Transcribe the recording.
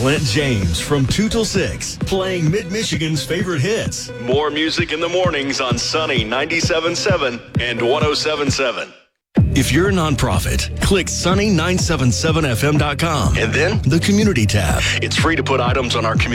Clint James from 2 till 6, playing Mid-Michigan's favorite hits. More music in the mornings on Sunny 97.7 and 107.7. If you're a nonprofit, click sunny977fm.com and then the community tab. It's free to put items on our community